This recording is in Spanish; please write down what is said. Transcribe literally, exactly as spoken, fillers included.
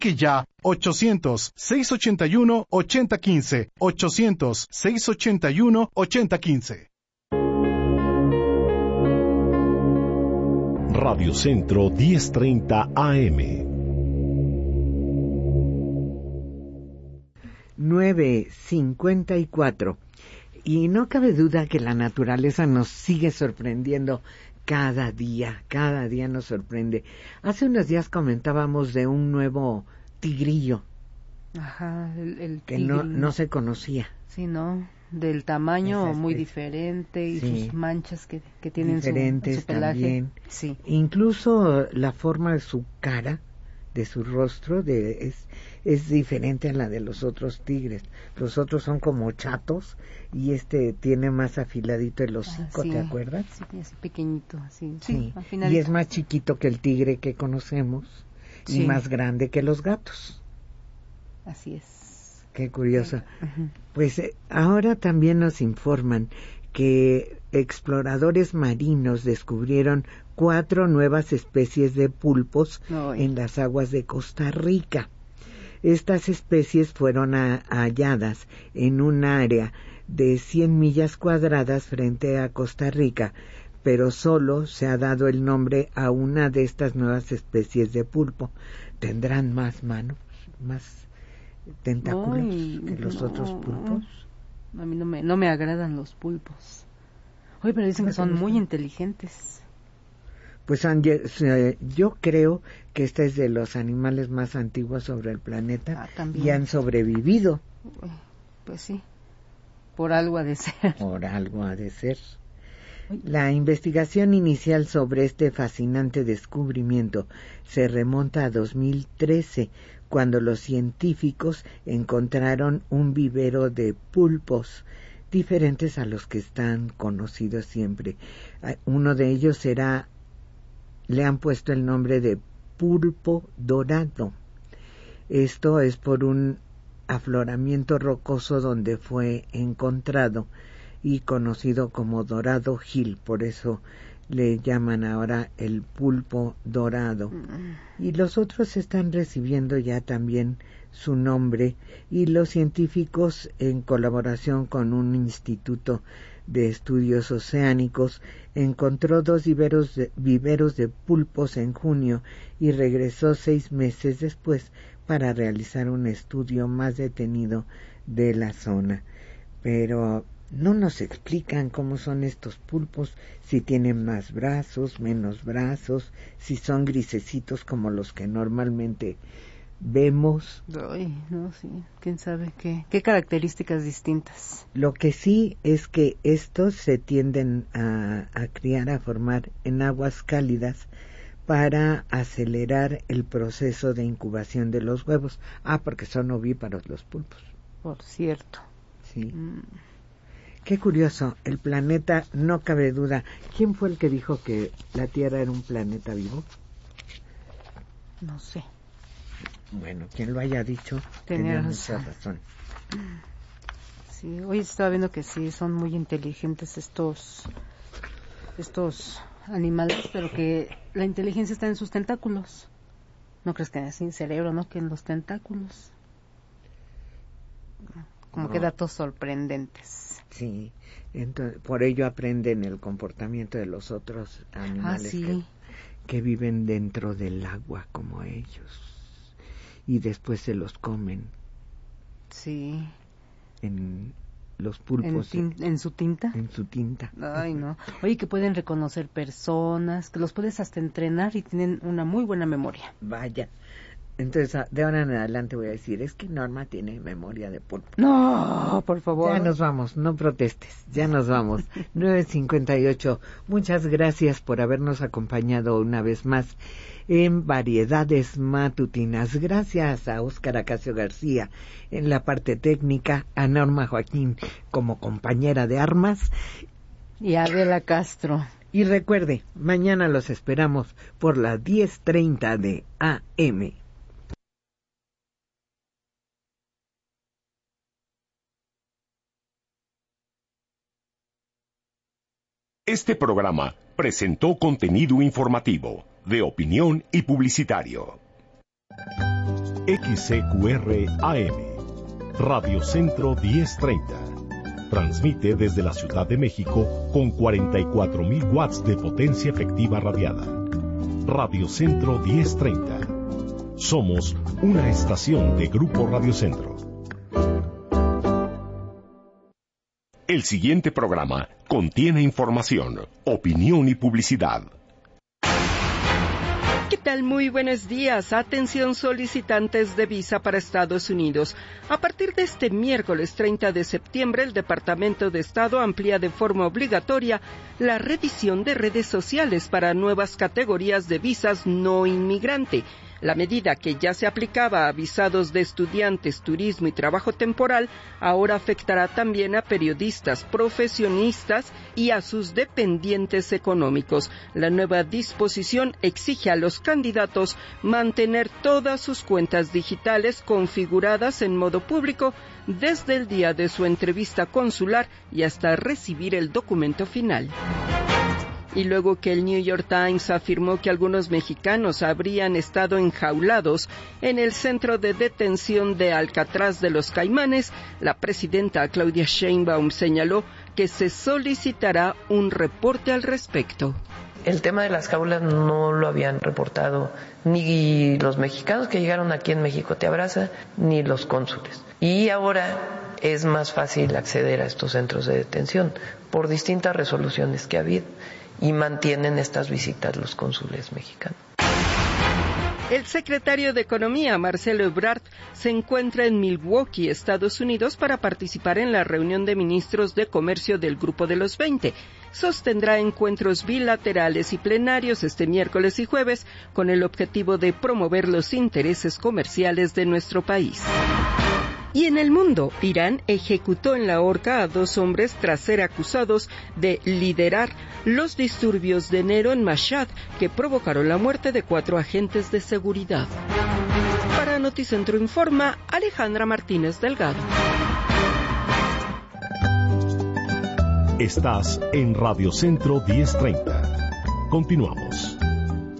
Marque ya ochocientos, seiscientos ochenta y uno, ochenta quince, ochocientos, seiscientos ochenta y uno, ochenta quince. Radio Centro diez treinta A M. nueve cincuenta y cuatro. Y no cabe duda que la naturaleza nos sigue sorprendiendo cada día, cada día nos sorprende. Hace unos días comentábamos de un nuevo tigrillo. Ajá, el, el que tigrillo. no, no se conocía. Sí, ¿no? Del tamaño muy diferente y sí. sus manchas que, que tienen diferentes su, su pelaje. También. Sí. Incluso la forma de su cara, de su rostro, de, es, es diferente a la de los otros tigres. Los otros son como chatos y este tiene más afiladito el hocico, ah, sí. ¿te acuerdas? Sí, así pequeñito, así. Sí, sí y es más chiquito que el tigre que conocemos sí. y más grande que los gatos. Así es. Qué curioso. Uh-huh. Pues eh, ahora también nos informan que exploradores marinos descubrieron cuatro nuevas especies de pulpos oh, en las aguas de Costa Rica. Estas especies fueron a, halladas en un área de cien millas cuadradas frente a Costa Rica, pero solo se ha dado el nombre a una de estas nuevas especies de pulpo. ¿Tendrán más manos, más tentáculos Ay, que los no. otros pulpos? A mí no me, no me agradan los pulpos. Oye, pero dicen que son muy inteligentes. Pues yo creo que este es de los animales más antiguos sobre el planeta ah, y han sobrevivido. Pues sí, por algo ha de ser. Por algo ha de ser. La investigación inicial sobre este fascinante descubrimiento se remonta a dos mil trece, cuando los científicos encontraron un vivero de pulpos diferentes a los que están conocidos siempre. Uno de ellos era, le han puesto el nombre de pulpo dorado. Esto es por un afloramiento rocoso donde fue encontrado y conocido como Dorado Hill, por eso le llaman ahora el pulpo dorado. Y los otros están recibiendo ya también su nombre, y los científicos, en colaboración con un instituto de estudios oceánicos, encontró dos viveros de, viveros de pulpos en junio y regresó seis meses después para realizar un estudio más detenido de la zona. Pero no nos explican cómo son estos pulpos, si tienen más brazos, menos brazos, si son grisecitos como los que normalmente vemos. Ay, no, sí, quién sabe qué, qué características distintas. Lo que sí es que estos se tienden a, a criar, a formar en aguas cálidas para acelerar el proceso de incubación de los huevos. Ah, porque son ovíparos los pulpos. Por cierto. Sí. Mm. Qué curioso, el planeta, no cabe duda. ¿Quién fue el que dijo que la Tierra era un planeta vivo? No sé. Bueno, quien lo haya dicho tenía mucha razón. Sí, hoy estaba viendo que sí, son muy inteligentes estos, estos animales, pero que la inteligencia está en sus tentáculos. ¿No crees que es sin cerebro, no? Que en los tentáculos. Como no. Que datos sorprendentes. Sí, entonces, por ello aprenden el comportamiento de los otros animales ah, sí. que, que viven dentro del agua como ellos. Y después se los comen. Sí. En los pulpos. ¿En, tin, ¿En su tinta? En su tinta. Ay, no. Oye, que pueden reconocer personas, que los puedes hasta entrenar y tienen una muy buena memoria. Vaya. Entonces, de ahora en adelante voy a decir, es que Norma tiene memoria de pulpo. No, por favor. Ya nos vamos, no protestes, ya nos vamos. nueve cincuenta y ocho. Muchas gracias por habernos acompañado una vez más en Variedades Matutinas. Gracias a Óscar Acacio García en la parte técnica, a Norma Joaquín como compañera de armas. Y a Adela Castro. Y recuerde, mañana los esperamos por las diez treinta de A M. Este programa presentó contenido informativo, de opinión y publicitario. X C Q R A M, Radio Centro diez treinta. Transmite desde la Ciudad de México con cuarenta y cuatro mil watts de potencia efectiva radiada. Radio Centro diez treinta. Somos una estación de Grupo Radio Centro. El siguiente programa contiene información, opinión y publicidad. ¿Qué tal? Muy buenos días. Atención solicitantes de visa para Estados Unidos. A partir de este miércoles treinta de septiembre, el Departamento de Estado amplía de forma obligatoria la revisión de redes sociales para nuevas categorías de visas no inmigrante. La medida, que ya se aplicaba a visados de estudiantes, turismo y trabajo temporal, ahora afectará también a periodistas, profesionistas y a sus dependientes económicos. La nueva disposición exige a los candidatos mantener todas sus cuentas digitales configuradas en modo público desde el día de su entrevista consular y hasta recibir el documento final. Y luego que el New York Times afirmó que algunos mexicanos habrían estado enjaulados en el centro de detención de Alcatraz de los Caimanes, la presidenta Claudia Sheinbaum señaló que se solicitará un reporte al respecto. El tema de las jaulas no lo habían reportado ni los mexicanos que llegaron aquí en México Te Abraza, ni los cónsules. Y ahora es más fácil acceder a estos centros de detención por distintas resoluciones que ha habido, y mantienen estas visitas los cónsules mexicanos. El secretario de Economía, Marcelo Ebrard, se encuentra en Milwaukee, Estados Unidos, para participar en la reunión de ministros de comercio del Grupo de los veinte. Sostendrá encuentros bilaterales y plenarios este miércoles y jueves con el objetivo de promover los intereses comerciales de nuestro país. Y en el mundo, Irán ejecutó en la horca a dos hombres tras ser acusados de liderar los disturbios de enero en Mashhad, que provocaron la muerte de cuatro agentes de seguridad. Para Noticentro Informa, Alejandra Martínez Delgado. Estás en Radio Centro diez treinta. Continuamos.